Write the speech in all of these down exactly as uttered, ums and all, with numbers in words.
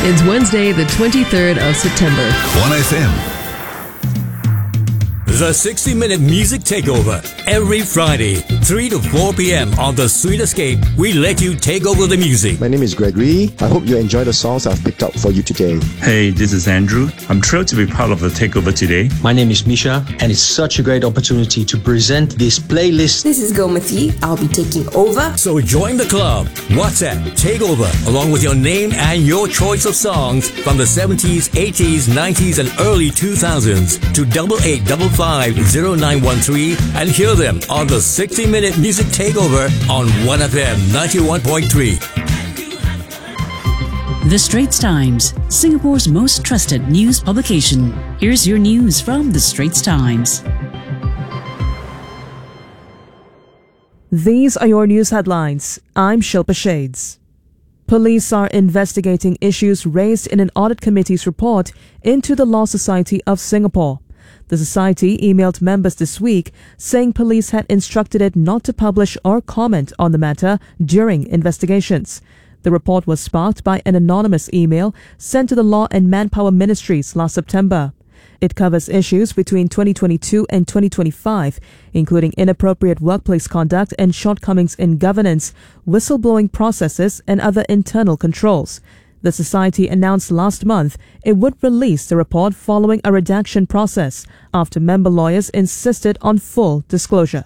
It's Wednesday, the twenty-third of September. one F M. The sixty minute Music Takeover. Every Friday, three to four p.m. on The Sweet Escape, we let you take over the music. My name is Gregory. I hope you enjoy the songs I've picked out for you today. Hey, this is Andrew. I'm thrilled to be part of the takeover today. My name is Misha, and it's such a great opportunity to present this playlist. This is Gomati. I'll be taking over. So join the club. WhatsApp Takeover along with your name and your choice of songs from the seventies, eighties, nineties, and early two thousands to double eight double five zero nine one three and hear them on the sixty minute Music Takeover on one F M ninety-one point three. The Straits Times, Singapore's most trusted news publication. Here's your news from The Straits Times. These are your news headlines. I'm Shilpa Shades. Police are investigating issues raised in an audit committee's report into the Law Society of Singapore. The society emailed members this week saying police had instructed it not to publish or comment on the matter during investigations. The report was sparked by an anonymous email sent to the Law and Manpower Ministries last September. It covers issues between twenty twenty-two and twenty twenty-five, including inappropriate workplace conduct and shortcomings in governance, whistleblowing processes, and other internal controls. The society announced last month it would release the report following a redaction process after member lawyers insisted on full disclosure.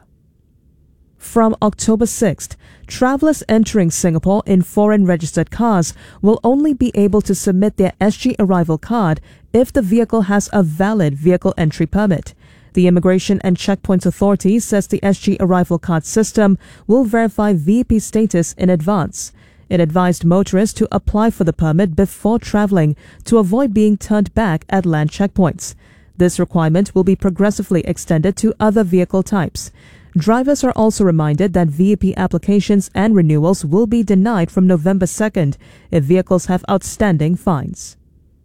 From October sixth, travellers entering Singapore in foreign registered cars will only be able to submit their S G arrival card if the vehicle has a valid vehicle entry permit. The Immigration and Checkpoints Authority says the S G arrival card system will verify V I P status in advance. It advised motorists to apply for the permit before travelling to avoid being turned back at land checkpoints. This requirement will be progressively extended to other vehicle types. Drivers are also reminded that V I P applications and renewals will be denied from November second if vehicles have outstanding fines.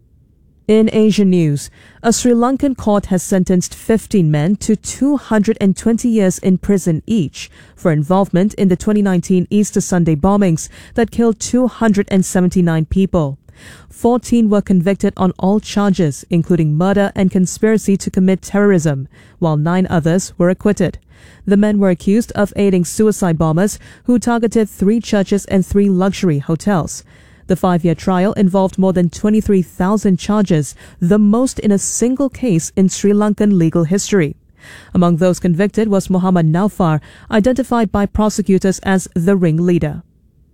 In Asian news, a Sri Lankan court has sentenced fifteen men to two hundred twenty years in prison each for involvement in the twenty nineteen Easter Sunday bombings that killed two hundred seventy-nine people. fourteen were convicted on all charges, including murder and conspiracy to commit terrorism, while nine others were acquitted. The men were accused of aiding suicide bombers who targeted three churches and three luxury hotels. The five-year trial involved more than twenty-three thousand charges, the most in a single case in Sri Lankan legal history. Among those convicted was Muhammad Naufar, identified by prosecutors as the ringleader.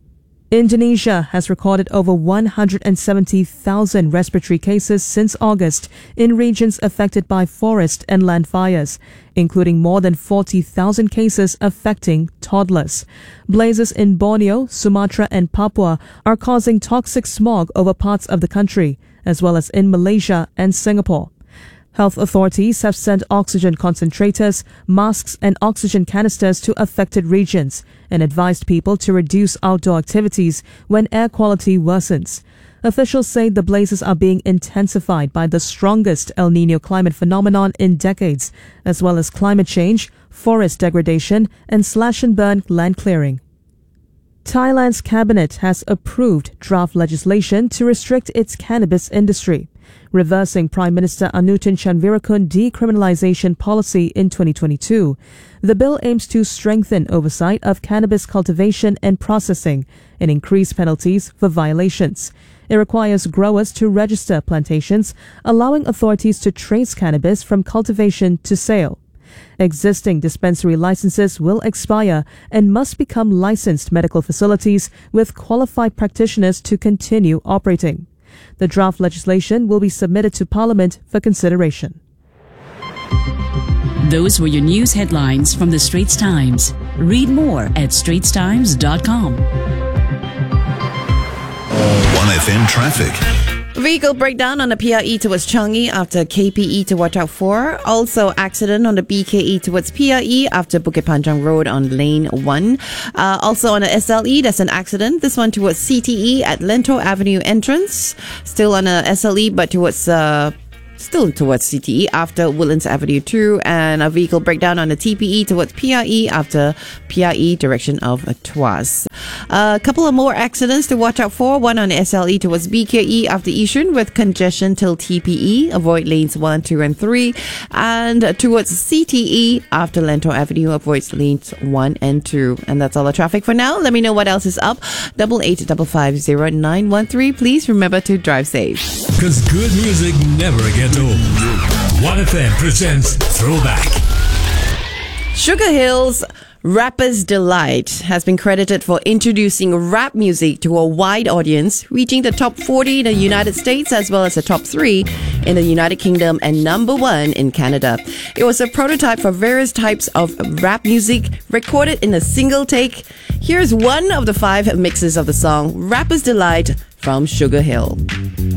Indonesia has recorded over one hundred seventy thousand respiratory cases since August in regions affected by forest and land fires, including more than forty thousand cases affecting toddlers. Blazes in Borneo, Sumatra and Papua are causing toxic smog over parts of the country, as well as in Malaysia and Singapore. Health authorities have sent oxygen concentrators, masks and oxygen canisters to affected regions and advised people to reduce outdoor activities when air quality worsens. Officials say the blazes are being intensified by the strongest El Niño climate phenomenon in decades, as well as climate change, forest degradation and slash-and-burn land clearing. Thailand's cabinet has approved draft legislation to restrict its cannabis industry, reversing Prime Minister Anutin Chanvirakul decriminalization policy in twenty twenty-two. The bill aims to strengthen oversight of cannabis cultivation and processing and increase penalties for violations. It requires growers to register plantations, allowing authorities to trace cannabis from cultivation to sale. Existing dispensary licenses will expire and must become licensed medical facilities with qualified practitioners to continue operating. The draft legislation will be submitted to Parliament for consideration. Those were your news headlines from The Straits Times. Read more at straits times dot com. one F M traffic. Vehicle breakdown on the P R E towards Changi after K P E to watch out for. Also, accident on the B K E towards P R E after Bukit Panjang Road on lane one. Uh, also on the S L E, there's an accident. This one towards C T E at Lento Avenue entrance. Still on the S L E, but towards uh, still towards C T E after Woodlands Avenue two, and a vehicle breakdown on the T P E towards P R E after P R E direction of Tuas. A couple of more accidents to watch out for. One on S L E towards B K E after Yishun with congestion till T P E. Avoid lanes one, two and three. And towards C T E after Lento Avenue, avoids lanes one and two. And that's all the traffic for now. Let me know what else is up. Double eight double five zero nine one three. Please remember to drive safe. Because good music never gets old. one F M presents Throwback. Sugar Hill's Rapper's Delight has been credited for introducing rap music to a wide audience, reaching the top forty in the United States as well as the top three in the United Kingdom and number one in Canada. It was a prototype for various types of rap music recorded in a single take. Here's one of the five mixes of the song Rapper's Delight from Sugar Hill.